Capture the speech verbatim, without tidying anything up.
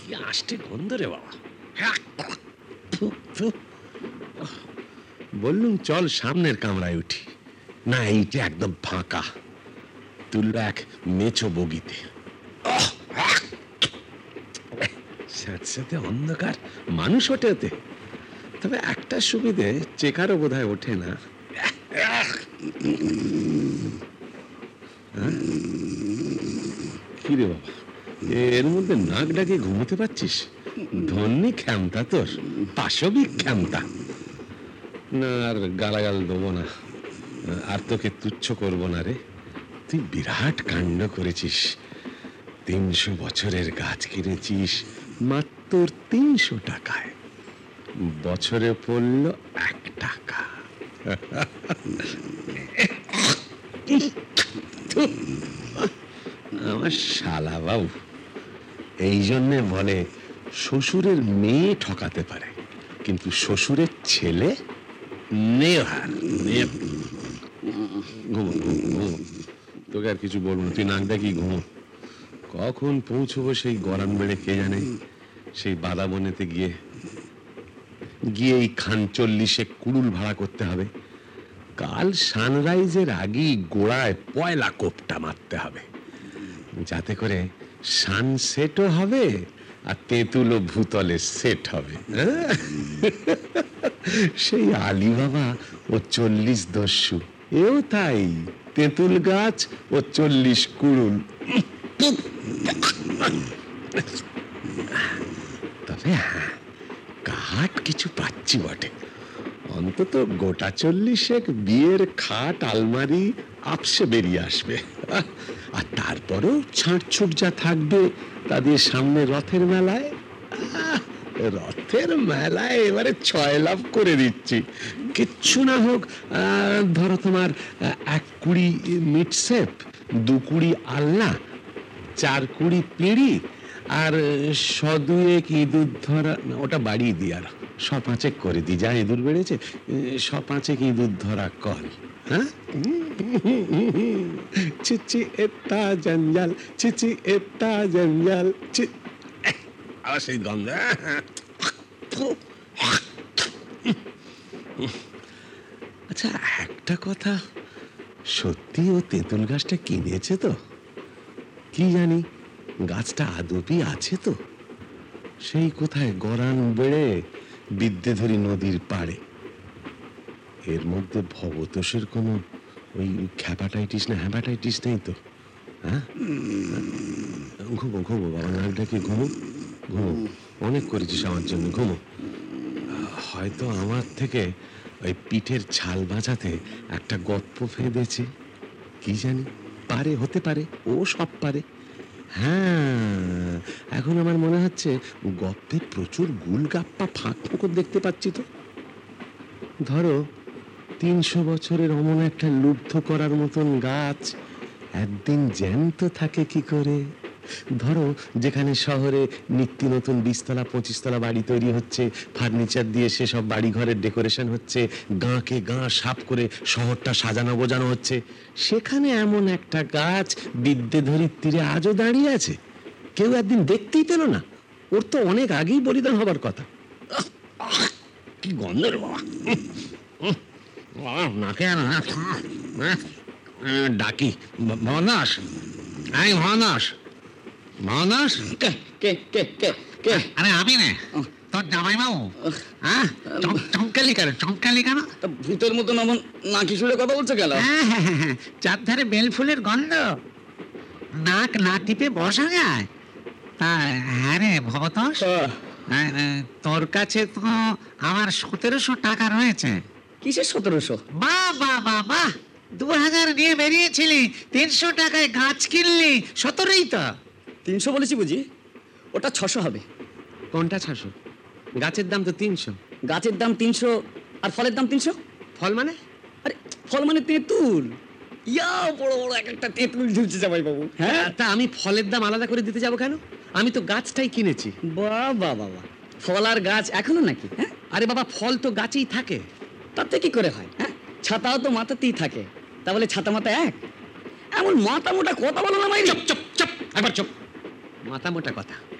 কি আষ্টে গন্ধ রে বাবা। বললুম চল সামনের কামরায় উঠি, না এইটা একদম ফাঁকা। তুলল এক মেছো বগিতে, স্যাঁতস্যাঁতে অন্ধকার, মানুষ ওঠে ওতে। তবে একটা সুবিধে, চেকারও বোধ হয় ওঠে না। কি রে বাবা, এর মধ্যে নাক ডাকে ঘুমোতে পারছিস? ধন্যি ক্ষমতা তোর, পাশবিক ক্ষমতা। না আর গালাগাল দেবো না, আর তোকে তুচ্ছ করবো না রে। তুই বিরাট কাণ্ড করেছিস। তিনশো বছরের গাছ কিনেছিস মাত্র তিনশো টাকায়, বছরে পড়ল এক টাকা। আমার শালা বাবু, এই জন্যে বলে শ্বশুরের মেয়ে ঠকাতে পারে, কিন্তু শ্বশুরের ছেলে নেভার। ঘুমো ঘুমো, তোকে আর কিছু বলবো না, তুই নাক ডাকি ঘুমো। কখন পৌঁছবো সেই গরান বেড়ে কে জানে। সেই বাদা বনেতে গিয়ে গিয়ে এই খান চল্লিশে কুড়ুল ভাড়া করতে হবে। কাল সানরাইজের আগেই গোড়ায় পয়লা কোপটা মারতে হবে, যাতে করে সানসেটও হবে আর তেঁতুলও ভূতলে সেট হবে। সেই আলী বাবা ও চল্লিশ দস্যু, এও তাই, তেঁতুল গাছ ও চল্লিশ কুড়ুল। তবে হ্যাঁ, কাঠ কিছু পাচ্ছি বটে, অন্তত গোটা চল্লিশেক বিয়ের খাট আলমারি আপসে বেরিয়ে আসবে। আর তারপরেও ছাঁটছুট যা থাকবে তা দিয়ে সামনে রথের মেলায়, রথের মেলায় এবারে ছয় লাভ করে দিচ্ছি। কিচ্ছু না হোক, ধরো তোমার এক কুড়ি মিটসেপ, দু কুড়ি আল্লা, চার কুড়ি পিঁড়ি, আর সদুয়েক ইঁদুর ধরা, ওটা বাড়িয়ে দিই, আর স পাঁচেক করে দিই, যা ইঁদুর বেড়েছে, স পাঁচেক ইঁদুর ধরা কল। হ্যাঁ, চিচি এত্তা জঞ্জাল, চিচি এত্তা জঞ্জাল, আবার সেই গন্ধ। আচ্ছা একটা কথা, সত্যি ও তেঁতুল গাছটা কিনেছে তো? কি জানি গাছটা আদপি আছে তো? সেই কোথায় গরান বেড়ে বিদ্যেধরী নদীর পাড়ে। এর মধ্যে ভবতোষের কোনো ওই হ্যাপাটাইটিস না হ্যাপাটাইটিস নেই তো? হ্যাঁ, ঘুমো ঘুমো বাবা, নাক ডাকে ঘুমো ঘুমো, অনেক করেছিস আমার জন্য, ঘুমো। হয়তো আমার থেকে ওই পিঠের ছাল বাঁচাতে একটা গপ্প ফেঁদেছে, কি জানি, পারে, হতে পারে, ও সব পারে। হ্যাঁ, এখন আমার মনে হচ্ছে গপ্পে প্রচুর গুলগাপ্পা ফাঁক ফোকর দেখতে পাচ্ছি তো। ধরো তিনশো বছরের অমন একটা লুব্ধ করার মতন গাছ একদিন জ্যান্ত থাকে কি করে? ধরো যেখানে শহরে নিত্য নতুন বিশতলা পঁচিশতলা বাড়ি তৈরি হচ্ছে, ফার্নিচার দিয়ে সেসব বাড়ি ঘরের ডেকোরেশন হচ্ছে, গাঁকে গাঁ সাপ করে শহরটা সাজানো গোজানো হচ্ছে, সেখানে এমন একটা গাছ বিদ্যেধরীর তীরে আজও দাঁড়িয়ে আছে, কেউ একদিন দেখতেই পেল না। ওর তো অনেক আগেই বলিদান হবার কথা। কি গন্ধ রে বাবা, নাকে ডাকি। ভবনাশ, এই ভবনাশ, ভবনাশ, কে কে কে কে কে? আরে আমি রে, তোর জামাই বাবু। হ্যাঁ, চমকালি কেন, চমকালি কেন? ভূতের মতন এমন নাকি শুনে কথা বলছে কেন? চারধারে বেল ফুলের গন্ধ, নাক না টিপে বসা যায়। তা হ্যাঁ রে ভবতোষ, তোর কাছে তো আমার সতেরোশো টাকা রয়েছে। কিসের সতেরোশো? বাহ বাহ বাহ বাহ, দু হাজার নিয়ে বেরিয়েছিলি, তিনশো টাকায় গাছ কিনলি, সতেরোই তো। তিনশো বলেছি বুঝি? ওটা ছশো হবে। কোনটা ছশো? গাছের দাম তো তিনশো। গাছের দাম তিনশো আর ফলের দাম তিনশো। ফল মানে? আরে ফল মানে তেঁতুল, ইয়া বড় বড় এক একটা তেঁতুল ঝুলছে জামাই বাবু। হ্যাঁ, তা আমি ফলের দাম আলাদা করে দিতে যাবো কেন? আমি তো গাছটাই কিনেছি। বাহ বাহ বাবা, ফল আর গাছ এখনো নাকি? হ্যাঁ, আরে বাবা, ফল তো গাছেই থাকে। তাতে কি করে হয়? হ্যাঁ, ছাতাও তো মাথাতেই থাকে, তা বলে ছাতা মাথা এক? এমন মাথা মোটা কথা বলো না মাইরি। চুপ চুপ চুপ, একবার চুপ। মাথা মোটা কথা